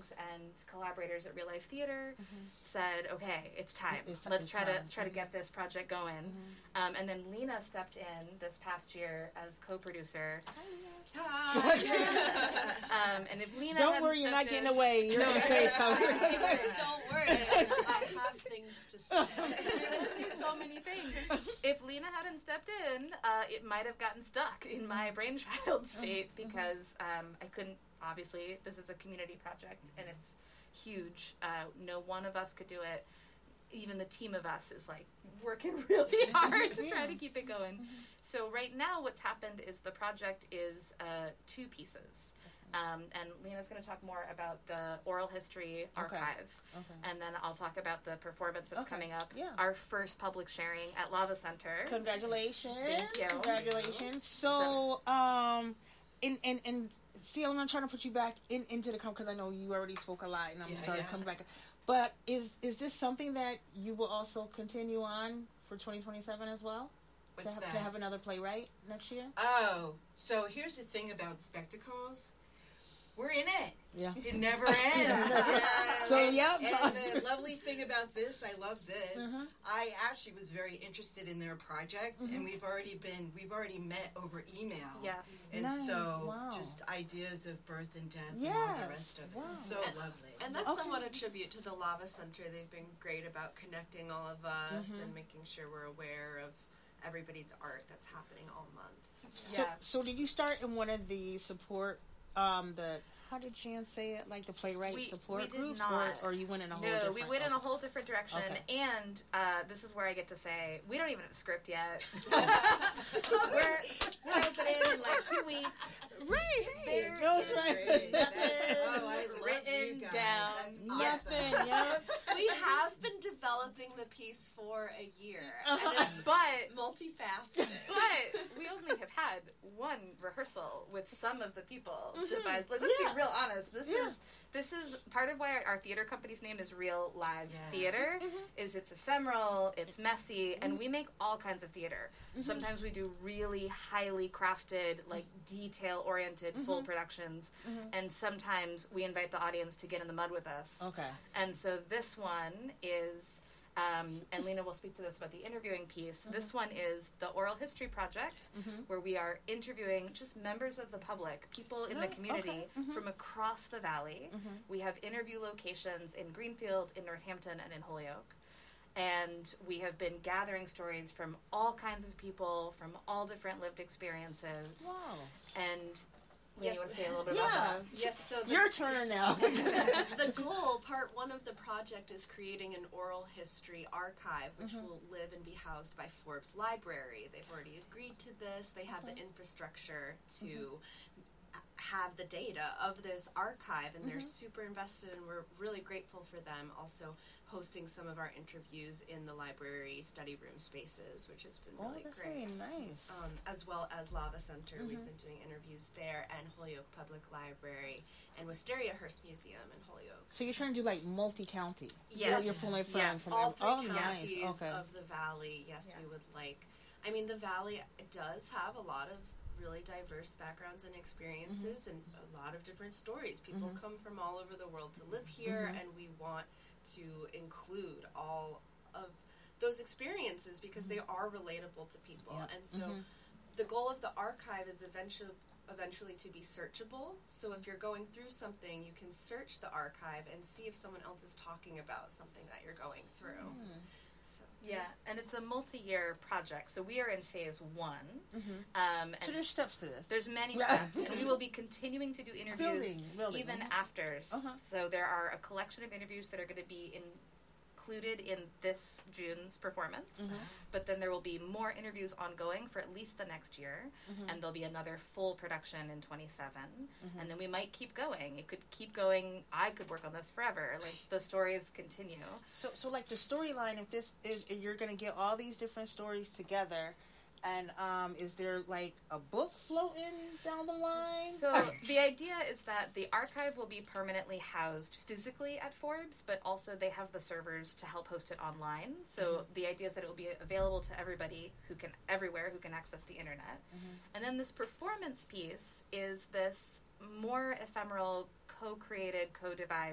colleagues and collaborators at Real Life Theater said, "Okay, it's time. Let's try to get this project going." And then Lena stepped in this past year as co-producer. And if Lena don't worry, you're not getting away. You're going to say something. Don't worry, I have things to say. You're going to say so many things. If Lena hadn't stepped in, it might have gotten stuck in my brainchild state because I couldn't. Obviously, this is a community project and it's huge. No one of us could do it. Even the team of us is like working really hard to try to keep it going. So right now what's happened is the project is 2 pieces. And Lena's going to talk more about the oral history archive. And then I'll talk about the performance that's coming up. Our first public sharing at Lava Center. Congratulations. Thank you. Congratulations. So, and see, I'm not trying to put you back into the because I know you already spoke a lot and I'm sorry to come back. But is this something that you will also continue on for 2027 as well? To have another playwright next year? Oh, so here's the thing about spectacles. We're in it. Yeah. It never ends. And the lovely thing about this, I love this. I actually was very interested in their project, and we've already met over email. Yes. And just ideas of birth and death and all the rest of it. Wow. So lovely. And that's somewhat a tribute to the Lava Center. They've been great about connecting all of us and making sure we're aware of everybody's art that's happening all month. So did you start in one of the support how did Jan say it? Like the playwright support groups, or you went in a whole different? No, we went in a whole different direction. And this is where I get to say we don't even have a script yet. we're opening in like 2 weeks. Right. There goes is right. nothing written down. Nothing. We have been developing the piece for a year, and it's But multifaceted. But we only have had one rehearsal with some of the people devised. Like, let's be real honest. This is part of why our theater company's name is Real Live Theater. Is it's ephemeral, it's messy, and we make all kinds of theater. Sometimes we do really highly crafted, like detail-oriented full productions, and sometimes we invite the audience to get in the mud with us. Okay. And so this one is. And Lena will speak to this about the interviewing piece. This one is the Oral History Project, where we are interviewing just members of the public, people in the community from across the valley. We have interview locations in Greenfield, in Northampton, and in Holyoke. And we have been gathering stories from all kinds of people, from all different lived experiences. Wow. And Lena, you want to say a little bit about that? Yes, so your turn now. The goal, part 1 of the project, is creating an oral history archive, which will live and be housed by Forbes Library. They've already agreed to this. They have the infrastructure to have the data of this archive, and they're super invested, and we're really grateful for them also hosting some of our interviews in the library study room spaces, which has been really that's great. Really nice. As well as Lava Center, we've been doing interviews there, and Holyoke Public Library, and Wisteria Hearst Museum in Holyoke. So you're trying to do like multi-county? Yes. You're pulling from all 3 counties nice. of the valley. Yes, we would like. I mean, the valley does have a lot of really diverse backgrounds and experiences and a lot of different stories. People come from all over the world to live here, and we want to include all of those experiences because they are relatable to people. And so the goal of the archive is eventually to be searchable. So if you're going through something, you can search the archive and see if someone else is talking about something that you're going through. So, and it's a multi-year project. So we are in phase 1. And so there's steps to this. There's many steps, and we will be continuing to do interviews building. even after. So there are a collection of interviews that are going to be included in this June's performance, but then there will be more interviews ongoing for at least the next year, and there'll be another full production in 27, and then we might keep going. It could keep going. I could work on this forever. Like, the stories continue. So like the storyline, if this is, you're going to get all these different stories together, and is there like a book floating down the line? So the idea is that the archive will be permanently housed physically at Forbes, but also they have the servers to help host it online. So the idea is that it will be available to everybody everywhere who can access the internet. And then this performance piece is this more ephemeral, co-created, co-devised